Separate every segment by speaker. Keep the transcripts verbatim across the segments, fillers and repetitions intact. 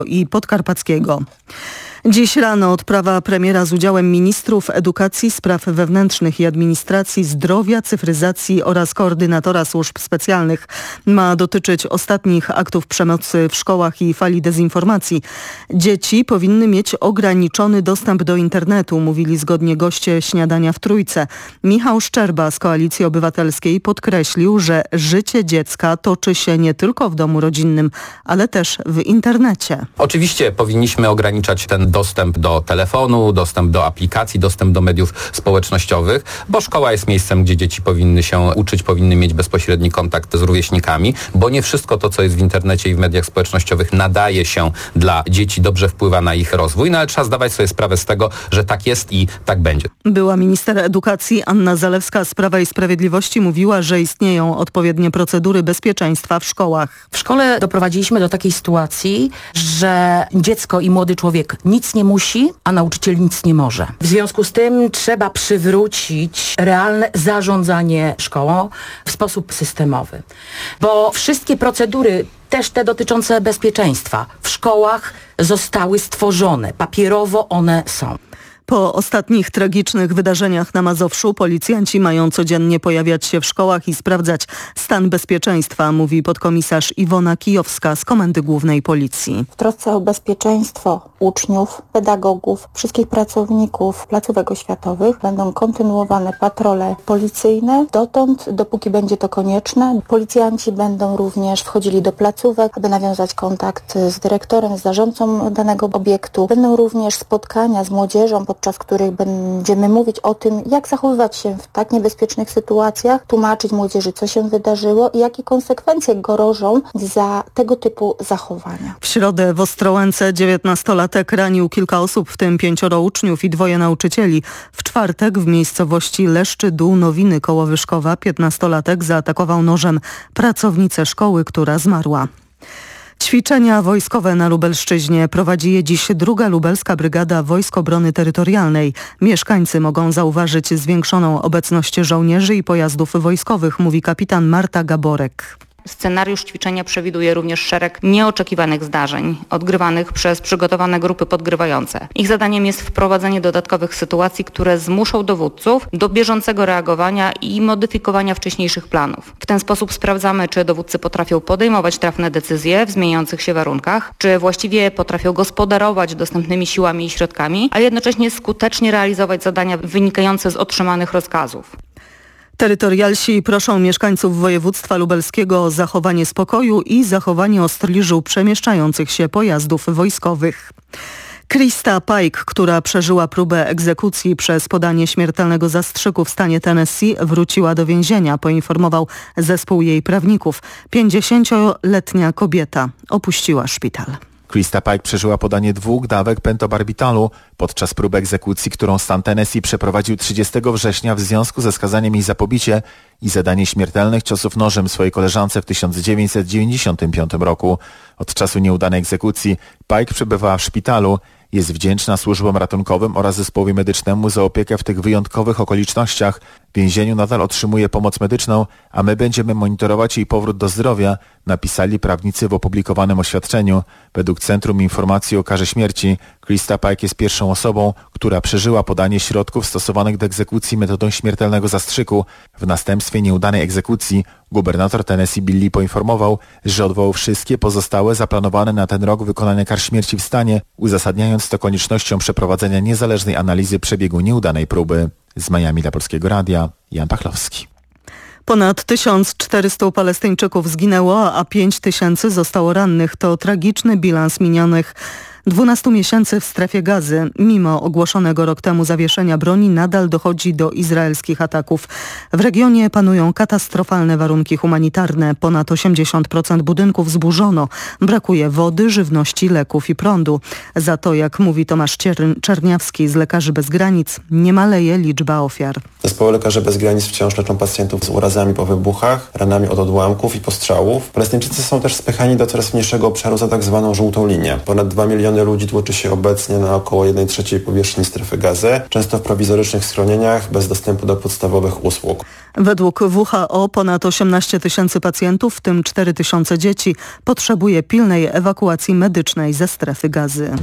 Speaker 1: i Podkarpackiego. Dziś rano odprawa premiera z udziałem ministrów edukacji, spraw wewnętrznych i administracji, zdrowia, cyfryzacji oraz koordynatora służb specjalnych ma dotyczyć ostatnich aktów przemocy w szkołach i fali dezinformacji. Dzieci powinny mieć ograniczony dostęp do internetu, mówili zgodnie goście śniadania w Trójce. Michał Szczerba z Koalicji Obywatelskiej podkreślił, że życie dziecka toczy się nie tylko w domu rodzinnym, ale też w internecie.
Speaker 2: Oczywiście powinniśmy ograniczać ten dostęp do telefonu, dostęp do aplikacji, dostęp do mediów społecznościowych, bo szkoła jest miejscem, gdzie dzieci powinny się uczyć, powinny mieć bezpośredni kontakt z rówieśnikami, bo nie wszystko to, co jest w internecie i w mediach społecznościowych nadaje się dla dzieci, dobrze wpływa na ich rozwój, no ale trzeba zdawać sobie sprawę z tego, że tak jest i tak będzie.
Speaker 1: Była minister edukacji Anna Zalewska z Prawa i Sprawiedliwości mówiła, że istnieją odpowiednie procedury bezpieczeństwa w szkołach.
Speaker 3: W szkole doprowadziliśmy do takiej sytuacji, że dziecko i młody człowiek nic nie musi, a nauczyciel nic nie może. W związku z tym trzeba przywrócić realne zarządzanie szkołą w sposób systemowy. Bo wszystkie procedury, też te dotyczące bezpieczeństwa, w szkołach zostały stworzone. Papierowo one są.
Speaker 1: Po ostatnich tragicznych wydarzeniach na Mazowszu policjanci mają codziennie pojawiać się w szkołach i sprawdzać stan bezpieczeństwa, mówi podkomisarz Iwona Kijowska z Komendy Głównej Policji.
Speaker 4: W trosce o bezpieczeństwo uczniów, pedagogów, wszystkich pracowników placówek oświatowych będą kontynuowane patrole policyjne. Dotąd, dopóki będzie to konieczne, policjanci będą również wchodzili do placówek, aby nawiązać kontakt z dyrektorem, z zarządcą danego obiektu. Będą również spotkania z młodzieżą, podczas których będziemy mówić o tym, jak zachowywać się w tak niebezpiecznych sytuacjach, tłumaczyć młodzieży, co się wydarzyło i jakie konsekwencje grożą za tego typu zachowania.
Speaker 1: W środę w Ostrołęce dziewiętnastolatek ranił kilka osób, w tym pięcioro uczniów i dwoje nauczycieli. W czwartek w miejscowości Leszczy Dół Nowiny koło Wyszkowa piętnastolatek zaatakował nożem pracownicę szkoły, która zmarła. Ćwiczenia wojskowe na Lubelszczyźnie prowadzi je dziś druga Lubelska Brygada Wojsk Obrony Terytorialnej. Mieszkańcy mogą zauważyć zwiększoną obecność żołnierzy i pojazdów wojskowych, mówi kapitan Marta Gaborek.
Speaker 5: Scenariusz ćwiczenia przewiduje również szereg nieoczekiwanych zdarzeń, odgrywanych przez przygotowane grupy podgrywające. Ich zadaniem jest wprowadzenie dodatkowych sytuacji, które zmuszą dowódców do bieżącego reagowania i modyfikowania wcześniejszych planów. W ten sposób sprawdzamy, czy dowódcy potrafią podejmować trafne decyzje w zmieniających się warunkach, czy właściwie potrafią gospodarować dostępnymi siłami i środkami, a jednocześnie skutecznie realizować zadania wynikające z otrzymanych rozkazów.
Speaker 1: Terytorialsi proszą mieszkańców województwa lubelskiego o zachowanie spokoju i zachowanie ostryżu przemieszczających się pojazdów wojskowych. Krista Pike, która przeżyła próbę egzekucji przez podanie śmiertelnego zastrzyku w stanie Tennessee, wróciła do więzienia, poinformował zespół jej prawników. pięćdziesięcioletnia kobieta opuściła szpital.
Speaker 6: Krista Pike przeżyła podanie dwóch dawek pentobarbitalu podczas próby egzekucji, którą stan Tennessee przeprowadził trzydziestego września w związku ze skazaniem jej za pobicie i zadanie śmiertelnych ciosów nożem swojej koleżance w tysiąc dziewięćset dziewięćdziesiątym piątym roku. Od czasu nieudanej egzekucji Pike przebywała w szpitalu. Jest wdzięczna służbom ratunkowym oraz zespołowi medycznemu za opiekę w tych wyjątkowych okolicznościach. W więzieniu nadal otrzymuje pomoc medyczną, a my będziemy monitorować jej powrót do zdrowia, napisali prawnicy w opublikowanym oświadczeniu. Według Centrum Informacji o Karze Śmierci Krista Pike jest pierwszą osobą, która przeżyła podanie środków stosowanych do egzekucji metodą śmiertelnego zastrzyku. W następstwie nieudanej egzekucji gubernator Tennessee Bill Lee poinformował, że odwołał wszystkie pozostałe zaplanowane na ten rok wykonania kar śmierci w stanie, uzasadniając to koniecznością przeprowadzenia niezależnej analizy przebiegu nieudanej próby. Z Miami dla Polskiego Radia, Jan Pachlowski.
Speaker 1: Ponad tysiąc czterysta Palestyńczyków zginęło, a pięć tysięcy zostało rannych. To tragiczny bilans minionych dwunastu miesięcy w strefie Gazy. Mimo ogłoszonego rok temu zawieszenia broni nadal dochodzi do izraelskich ataków. W regionie panują katastrofalne warunki humanitarne. Ponad osiemdziesiąt procent budynków zburzono. Brakuje wody, żywności, leków i prądu. Za to, jak mówi Tomasz Cier- Czerniawski z Lekarzy Bez Granic, nie maleje liczba ofiar.
Speaker 7: Zespoły Lekarzy Bez Granic wciąż leczą pacjentów z urazami po wybuchach, ranami od odłamków i postrzałów. Palestyńczycy są też spychani do coraz mniejszego obszaru za tak zwaną żółtą linię. Ponad dwa miliony miliony ludzi tłoczy się obecnie na około jednej trzeciej powierzchni strefy Gazy, często w prowizorycznych schronieniach, bez dostępu do podstawowych usług.
Speaker 1: Według W H O ponad osiemnaście tysięcy pacjentów, w tym cztery tysiące dzieci, potrzebuje pilnej ewakuacji medycznej ze strefy Gazy.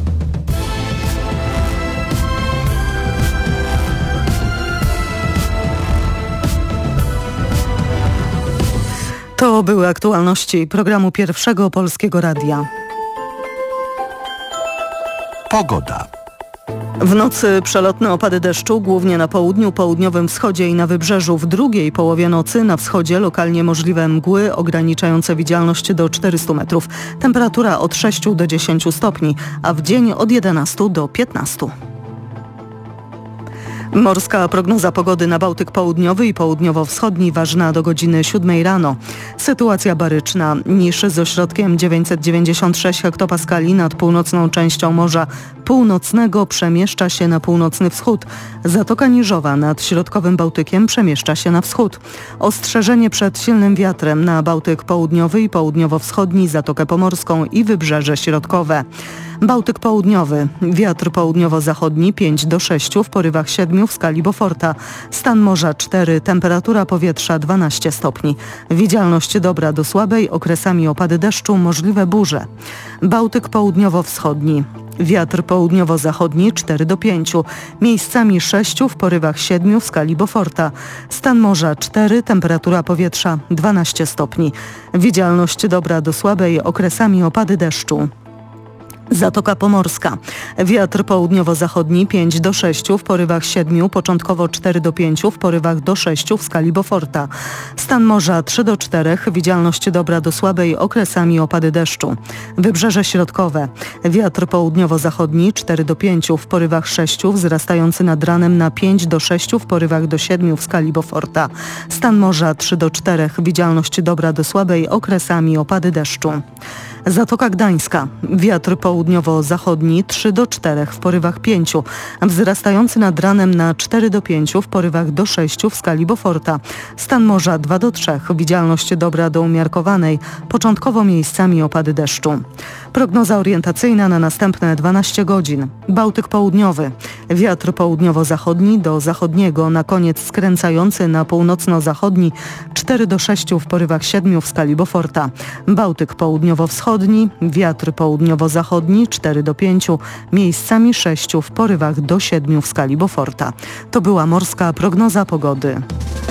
Speaker 1: To były aktualności programu Pierwszego Polskiego Radia.
Speaker 8: Pogoda.
Speaker 1: W nocy przelotne opady deszczu, głównie na południu, południowym wschodzie i na wybrzeżu. W drugiej połowie nocy na wschodzie lokalnie możliwe mgły ograniczające widzialność do czterystu metrów. Temperatura od sześciu do dziesięciu stopni, a w dzień od jedenastu do piętnastu. Morska prognoza pogody na Bałtyk Południowy i Południowo-Wschodni ważna do godziny siódmej rano. Sytuacja baryczna. Niż z ośrodkiem dziewięćset dziewięćdziesiąt sześć hektopaskali nad północną częścią Morza Północnego przemieszcza się na północny wschód. Zatoka Niżowa nad środkowym Bałtykiem przemieszcza się na wschód. Ostrzeżenie przed silnym wiatrem na Bałtyk Południowy i Południowo-Wschodni, Zatokę Pomorską i Wybrzeże Środkowe. Bałtyk Południowy. Wiatr południowo-zachodni pięć do sześciu, w porywach siedmiu w skali Beauforta. Stan morza cztery, temperatura powietrza dwanaście stopni. Widzialność dobra do słabej, okresami opady deszczu, możliwe burze. Bałtyk Południowo-Wschodni. Wiatr południowo-zachodni cztery do pięciu, miejscami sześciu, w porywach siedmiu w skali Beauforta. Stan morza cztery, temperatura powietrza dwanaście stopni. Widzialność dobra do słabej, okresami opady deszczu. Zatoka Pomorska. Wiatr południowo-zachodni pięć do sześciu, w porywach siedmiu, początkowo cztery do pięciu, w porywach do sześciu w skali Beauforta. Stan morza trzy do czterech, widzialność dobra do słabej, okresami opady deszczu. Wybrzeże Środkowe. Wiatr południowo-zachodni cztery do pięciu, w porywach sześciu, wzrastający nad ranem na pięć do sześciu, w porywach do siedmiu w skali Beauforta. Stan morza trzy do czterech, widzialność dobra do słabej, okresami opady deszczu. Zatoka Gdańska. Wiatr południowo-zachodni trzy do czterech, w porywach pięciu, wzrastający nad ranem na cztery do pięciu, w porywach do sześciu w skali Beauforta. Stan morza dwa do trzech, widzialność dobra do umiarkowanej, początkowo miejscami opady deszczu. Prognoza orientacyjna na następne dwanaście godzin. Bałtyk Południowy. Wiatr południowo-zachodni do zachodniego, na koniec skręcający na północno-zachodni cztery do sześciu, w porywach siedmiu w skali Beauforta. Bałtyk Południowo-Wschodni. Wiatr południowo-zachodni cztery do pięciu, miejscami sześciu, w porywach do siedmiu w skali Beauforta. To była morska prognoza pogody.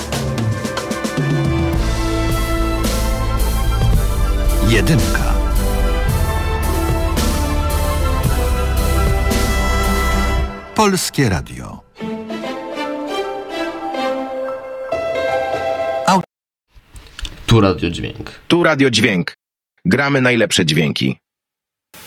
Speaker 8: Jedynka. Polskie Radio.
Speaker 9: Tu Radio Dźwięk.
Speaker 10: Tu Radio Dźwięk. Gramy najlepsze dźwięki.